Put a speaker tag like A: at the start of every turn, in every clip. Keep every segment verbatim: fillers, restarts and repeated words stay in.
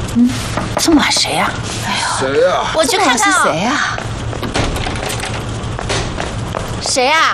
A: 嗯，这么晚谁呀？哎
B: 呦，谁呀？
A: 我去看看啊。
C: 谁呀？
A: 谁呀？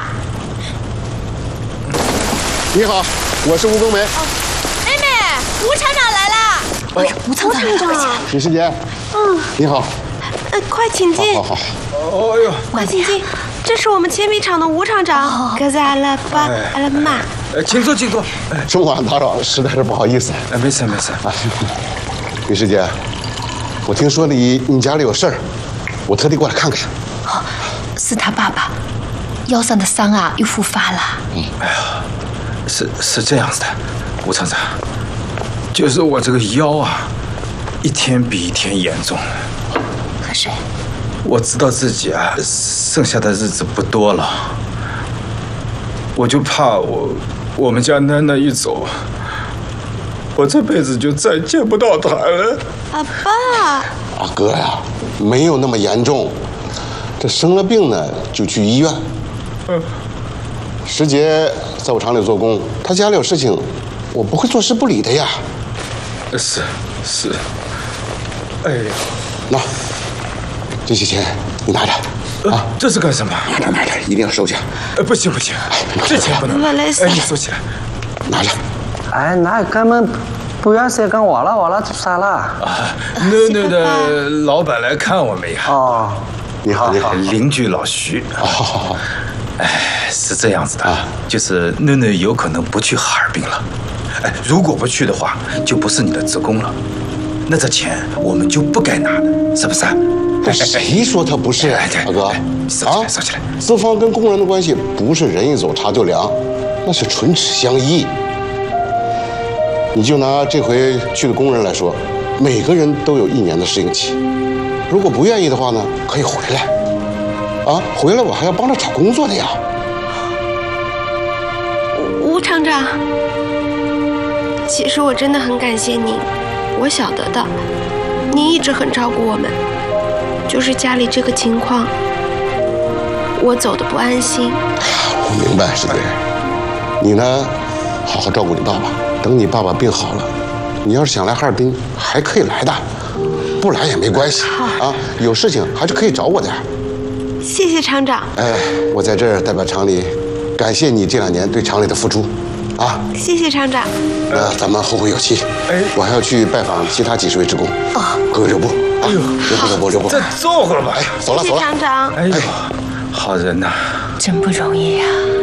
D: 你好，我是吴冬梅。
A: 哦，妹妹，吴厂长来了。
C: 哎呀，吴厂长，
D: 李师姐。
E: 嗯，
D: 你好。
E: 呃，快请进。
D: 好好好。
B: 哦呦，
E: 快请进。这是我们铅笔厂的吴厂长，格子阿拉巴阿拉玛。
B: 哎，请坐，请坐。
D: 哎，这么晚打扰，实在是不好意思。
B: 哎，没事没事。啊，
D: 李师姐，我听说你你家里有事儿，我特地过来看看。
C: 哦，是他爸爸腰上的伤啊又复发了。
B: 嗯，哎呀，是是这样子的，吴厂长，就是我这个腰啊，一天比一天严重。
C: 可是，
B: 我知道自己啊，剩下的日子不多了，我就怕我我们家囡囡一走，我这辈子就再见不到她了。
E: 阿爸，
D: 阿哥呀，没有那么严重，这生了病呢就去医院。嗯，师姐在我厂里做工，她家里有事情，我不会坐视不理的呀。
B: 是是，哎呀，
D: 那这些钱你拿着。
B: 啊，这是干什么？
D: 拿着拿着，一定要收下。
B: 呃，不行不行，这钱不能。哎，你收起来，
D: 拿着。
F: 哎，那根本不要谁跟我了，我了做啥了？
B: 啊，囡囡的老板来看我们呀。
F: 哦，
D: 你好你好，
B: 邻居老徐。
D: 好好好。
B: 哎，是这样子的，就是囡囡有可能不去哈尔滨了。哎，如果不去的话，就不是你的职工了。那这钱我们就不该拿的，是不是？
D: 谁说他不是？大哥，
B: 收起来，收起来。
D: 资方跟工人的关系不是人一走茶就凉，那是唇齿相依。你就拿这回去的工人来说，每个人都有一年的适应期。如果不愿意的话呢，可以回来。啊，回来我还要帮着找工作的呀。
E: 吴厂长，其实我真的很感谢您，我晓得的，您一直很照顾我们。就是家里这个情况，我走的不安心。
D: 哎呀，我明白，师姐。你呢，好好照顾你爸爸。等你爸爸病好了，你要是想来哈尔滨，还可以来的，不来也没关系啊。有事情还是可以找我的。
E: 谢谢厂长。
D: 哎，我在这儿代表厂里，感谢你这两年对厂里的付出，啊。
E: 谢谢厂长。
D: 那咱们后会有期。
B: 哎，
D: 我还要去拜访其他几十位职工。哦，各位留步。哎呦，留步留步留步。
B: 再坐会儿吧。
D: 哎，走了走了。
E: 谢谢厂长。
B: 哎呦，好人呐，
C: 真不容易呀。